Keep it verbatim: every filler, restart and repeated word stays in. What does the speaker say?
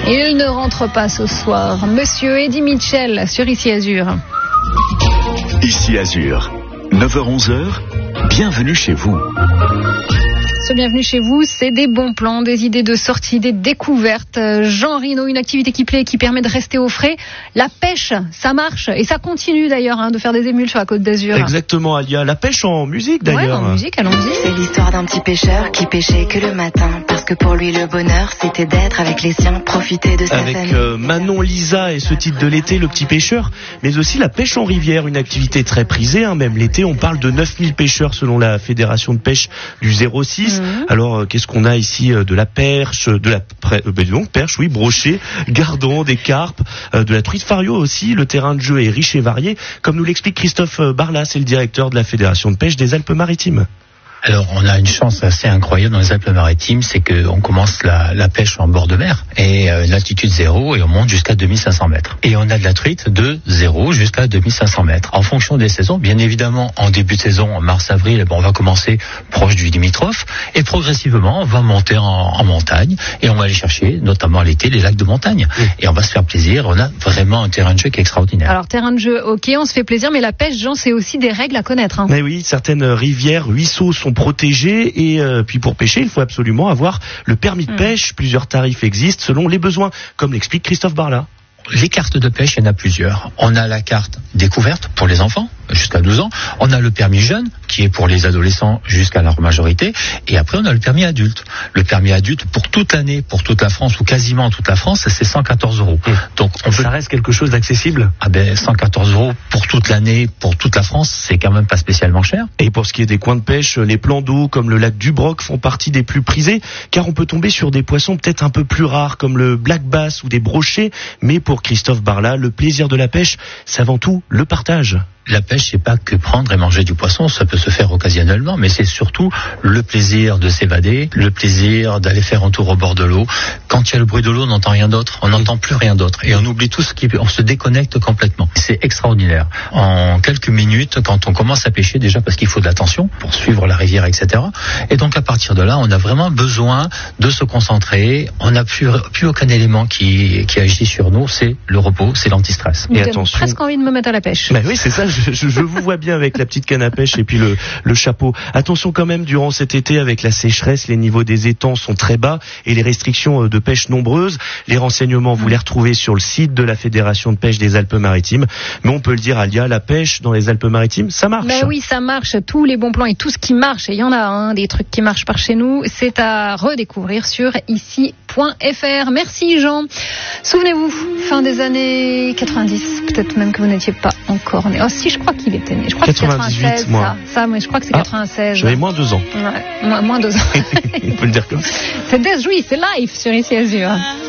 Il ne rentre pas ce soir. Monsieur Eddie Mitchell sur Ici Azur. Ici Azur, neuf heures onze, bienvenue chez vous. Ce bienvenue chez vous, c'est des bons plans, des idées de sortie, des découvertes. Jean Rino, une activité qui plaît et qui permet de rester au frais. La pêche, ça marche et ça continue d'ailleurs hein, de faire des émules sur la Côte d'Azur. Exactement, Alia. La pêche en musique d'ailleurs. Ouais, en musique, allons-y. C'est l'histoire d'un petit pêcheur qui pêchait que le matin. Parce que pour lui, le bonheur, c'était d'être avec les siens, profiter de sa avec, famille. Avec euh, Manon Lisa et ce titre de l'été, le petit pêcheur. Mais aussi la pêche en rivière, une activité très prisée. Hein, même l'été, on parle de neuf mille pêcheurs selon la Fédération de pêche du zéro six. Mmh. Alors, euh, qu'est-ce qu'on a ici? De la perche, de la euh, ben donc, perche, oui, brochet, gardon, des carpes, euh, de la truite fario aussi. Le terrain de jeu est riche et varié, comme nous l'explique Christophe Barla, c'est le directeur de la Fédération de pêche des Alpes-Maritimes. Alors, on a une chance assez incroyable dans les Alpes-Maritimes, c'est qu'on commence la, la pêche en bord de mer, et euh, l'altitude zéro, et on monte jusqu'à deux mille cinq cents mètres. Et on a de la truite de zéro jusqu'à deux mille cinq cents mètres. En fonction des saisons, bien évidemment, en début de saison, en mars-avril, bon, on va commencer proche du limitrophe, et progressivement, on va monter en, en montagne, et on va aller chercher, notamment à l'été, les lacs de montagne. Oui. Et on va se faire plaisir, on a vraiment un terrain de jeu qui est extraordinaire. Alors, terrain de jeu, ok, on se fait plaisir, mais la pêche, Jean, c'est aussi des règles à connaître. Hein. Mais oui, certaines rivières, ruisseaux sont protégés et euh, puis pour pêcher, il faut absolument avoir le permis de mmh. pêche. Plusieurs tarifs existent selon les besoins, comme l'explique Christophe Barla. Les cartes de pêche, il y en a plusieurs. On a la carte découverte pour les enfants jusqu'à douze ans. On a le permis jeune qui est pour les adolescents jusqu'à leur majorité. Et après, on a le permis adulte. Le permis adulte pour toute l'année, pour toute la France ou quasiment toute la France, c'est cent quatorze euros. Mmh. Donc, on peut... ça reste quelque chose d'accessible. Ah ben, cent quatorze euros pour toute l'année, pour toute la France, c'est quand même pas spécialement cher. Et pour ce qui est des coins de pêche, les plans d'eau comme le lac du Broc font partie des plus prisés, car on peut tomber sur des poissons peut-être un peu plus rares comme le black bass ou des brochets. Mais pour Christophe Barla, le plaisir de la pêche, c'est avant tout le partage. La pêche, c'est pas que prendre et manger du poisson, ça peut se faire occasionnellement, mais c'est surtout le plaisir de s'évader, le plaisir d'aller faire un tour au bord de l'eau. Quand il y a le bruit de l'eau, on n'entend rien d'autre, on n'entend plus rien d'autre, et on oublie tout ce qui, on se déconnecte complètement. C'est extraordinaire. En quelques minutes, quand on commence à pêcher, déjà parce qu'il faut de l'attention pour suivre la rivière, et cetera. Et donc à partir de là, on a vraiment besoin de se concentrer. On n'a plus, plus aucun élément qui, qui agit sur nous, c'est le repos, c'est l'antistress. Et attention. J'ai presque envie de me mettre à la pêche. Bah oui, c'est ça. Je, je, je vous vois bien avec la petite canne à pêche et puis le, le chapeau. Attention quand même, durant cet été, avec la sécheresse, les niveaux des étangs sont très bas et les restrictions de pêche nombreuses. Les renseignements, vous les retrouvez sur le site de la Fédération de pêche des Alpes-Maritimes. Mais on peut le dire, Alia, la pêche dans les Alpes-Maritimes, ça marche. Ben oui, ça marche. Tous les bons plans et tout ce qui marche, et il y en a hein, des trucs qui marchent par chez nous, c'est à redécouvrir sur ici point f r. Merci Jean. Souvenez-vous, fin des années quatre-vingt-dix, peut-être même que vous n'étiez pas encore né. Oh si, je crois qu'il était né. Je crois quatre-vingt-dix-huit, que c'est quatre-vingt-seize, moi. Ça, ça, moi, je crois que c'est ah, quatre-vingt-seize. J'avais moins deux ans. Ouais, moins, moins deux ans. On peut le dire comme ça. C'est Des Jouy, c'est live sur Ici Azur.